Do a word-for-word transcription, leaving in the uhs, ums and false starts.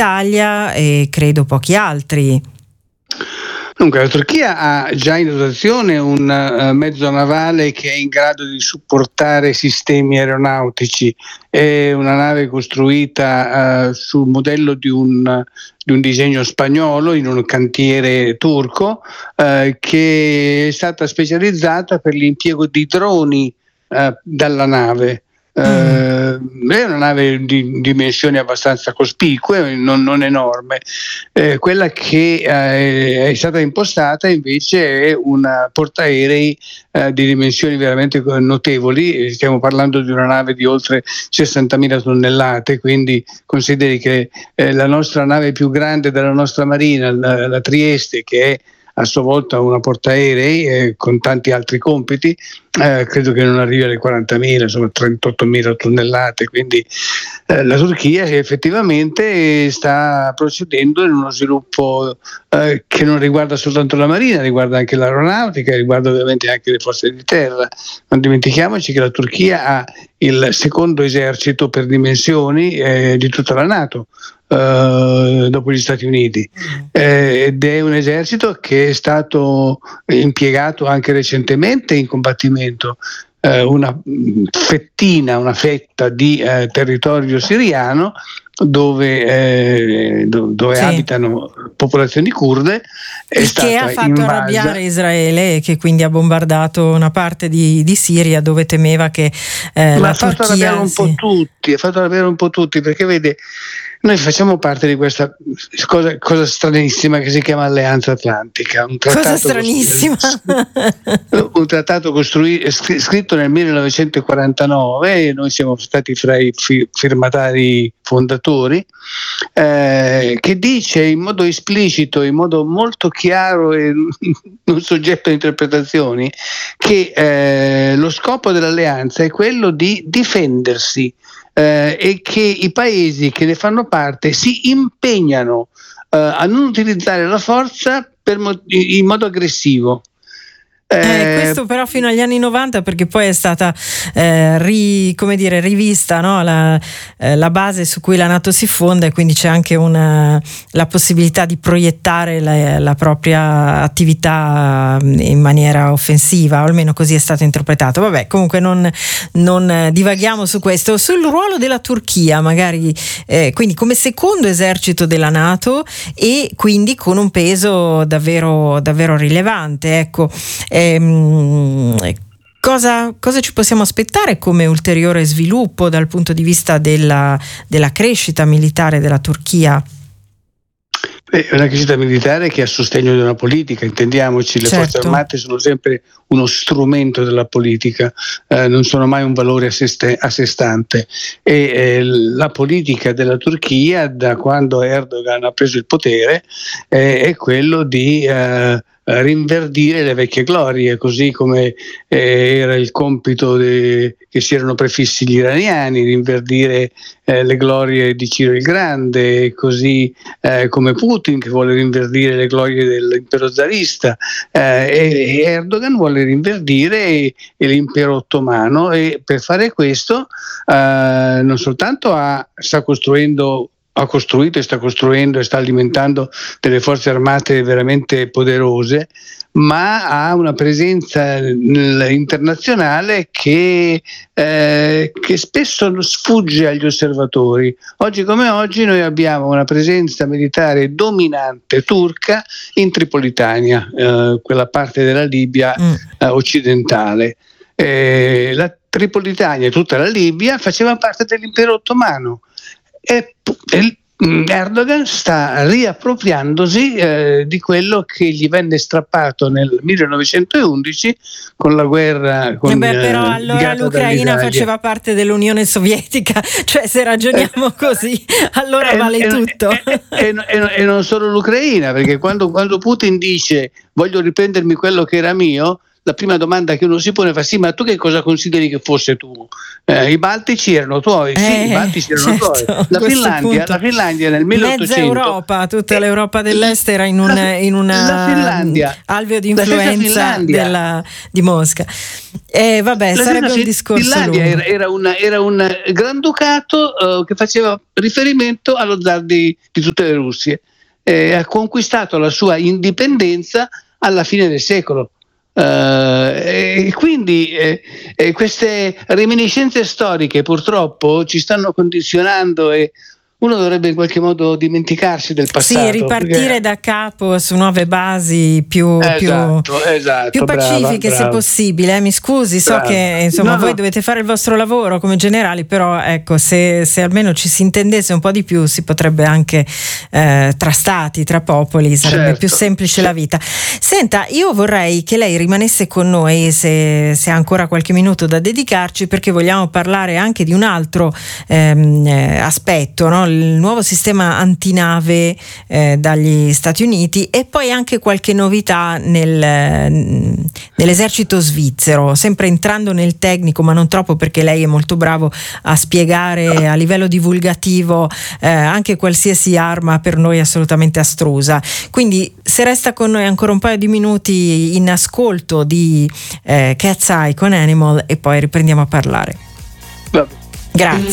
l'Italia e credo pochi altri. Dunque, la Turchia ha già in dotazione un uh, mezzo navale che è in grado di supportare sistemi aeronautici. È una nave costruita uh, sul modello di un, di un disegno spagnolo in un cantiere turco, uh, che è stata specializzata per l'impiego di droni uh, dalla nave. Uh, è una nave di dimensioni abbastanza cospicue, non, non enorme. Eh, quella che uh, è stata impostata invece è una portaerei uh, di dimensioni veramente notevoli. Stiamo parlando di una nave di oltre sessantamila tonnellate, quindi consideri che eh, la nostra nave più grande della nostra marina, la, la Trieste, che è a sua volta una portaerei eh, con tanti altri compiti, eh, credo che non arrivi alle quarantamila, insomma trentottomila tonnellate, quindi eh, la Turchia effettivamente sta procedendo in uno sviluppo eh, che non riguarda soltanto la marina, riguarda anche l'aeronautica, riguarda ovviamente anche le forze di terra. Non dimentichiamoci che la Turchia ha il secondo esercito per dimensioni eh, di tutta la NATO, Uh, dopo gli Stati Uniti, eh, ed è un esercito che è stato impiegato anche recentemente in combattimento. Eh, una fettina, una fetta di eh, territorio siriano dove, eh, do, dove sì. abitano popolazioni curde, è il stata che ha fatto invasa. arrabbiare Israele, che quindi ha bombardato una parte di, di Siria dove temeva che eh, Ma la ha fatto Turchia arrabbiare un sì. po' tutti, ha fatto arrabbiare un po' tutti, perché vede, noi facciamo parte di questa cosa, cosa stranissima che si chiama Alleanza Atlantica, un trattato cosa stranissima costru- un trattato costruito, scritto nel millenovecentoquarantanove, e noi siamo stati fra i fi- firmatari fondatori, eh, che dice in modo esplicito, in modo molto chiaro e non soggetto a interpretazioni, che eh, lo scopo dell'alleanza è quello di difendersi, eh, e che i paesi che ne fanno parte si impegnano eh, a non utilizzare la forza per mo- in modo aggressivo. Eh, questo però fino agli anni novanta, perché poi è stata eh, ri, come dire, rivista, no? la, eh, la base su cui la NATO si fonda, e quindi c'è anche una, la possibilità di proiettare la, la propria attività in maniera offensiva, o almeno così è stato interpretato. Vabbè, comunque non, non divaghiamo su questo. Sul ruolo della Turchia, magari, eh, quindi come secondo esercito della NATO, e quindi con un peso davvero, davvero rilevante, ecco. Ehm, cosa, cosa ci possiamo aspettare come ulteriore sviluppo dal punto di vista della, della crescita militare della Turchia? È una crescita militare che è a sostegno di una politica, intendiamoci, le certo. forze armate sono sempre uno strumento della politica, eh, non sono mai un valore a sé, st- a sé stante, e eh, la politica della Turchia, da quando Erdogan ha preso il potere, eh, è quello di eh, rinverdire le vecchie glorie, così come eh, era il compito de- che si erano prefissi gli iraniani, rinverdire eh, le glorie di Ciro il Grande, così eh, come Putin che vuole rinverdire le glorie dell'impero zarista, eh, e Erdogan vuole rinverdire l'impero ottomano, e per fare questo eh, non soltanto ha, sta costruendo ha costruito e sta costruendo e sta alimentando delle forze armate veramente poderose, ma ha una presenza internazionale che, eh, che spesso sfugge agli osservatori. Oggi come oggi noi abbiamo una presenza militare dominante turca in Tripolitania, eh, quella parte della Libia mm. eh, occidentale. Eh, la Tripolitania e tutta la Libia faceva parte dell'impero ottomano. E Erdogan sta riappropriandosi eh, di quello che gli venne strappato nel millenovecentoundici con la guerra con, eh beh, però allora l'Ucraina faceva parte dell'Unione Sovietica, cioè se ragioniamo eh, così allora eh, vale eh, tutto. E eh, eh, eh, non solo l'Ucraina, perché quando, quando Putin dice voglio riprendermi quello che era mio, la prima domanda che uno si pone fa: sì, ma tu che cosa consideri che fosse tu? Eh, I Baltici erano tuoi, sì, eh, i Baltici erano certo, tuoi. La Finlandia, la Finlandia nel milleottocento, mezza Europa, tutta l'Europa dell'Est era in, un, in una Finlandia, alveo di influenza della, di Mosca. E eh, vabbè, la sarebbe un discorso Finlandia lungo. Era, era, una, era un granducato uh, che faceva riferimento allo zar di, di tutte le Russie. Eh, ha conquistato la sua indipendenza alla fine del secolo. Uh, e quindi eh, eh, queste reminiscenze storiche purtroppo ci stanno condizionando e uno dovrebbe in qualche modo dimenticarsi del passato. Sì, ripartire perché... da capo su nuove basi più, esatto, più, esatto, più pacifiche, brava, se brava. possibile. Eh, mi scusi, so brava. che insomma no, voi no. dovete fare il vostro lavoro come generali, però ecco, se, se almeno ci si intendesse un po' di più, si potrebbe anche eh, tra stati, tra popoli, sarebbe certo. più semplice sì. la vita. Senta, io vorrei che lei rimanesse con noi, se, se ha ancora qualche minuto da dedicarci, perché vogliamo parlare anche di un altro ehm, aspetto, no? Il nuovo sistema antinave eh, dagli Stati Uniti e poi anche qualche novità nel, nell'esercito svizzero, sempre entrando nel tecnico ma non troppo, perché lei è molto bravo a spiegare a livello divulgativo eh, anche qualsiasi arma per noi assolutamente astrusa. Quindi se resta con noi ancora un paio di minuti in ascolto di eh, Cat's Eye con Animal e poi riprendiamo a parlare. Grazie.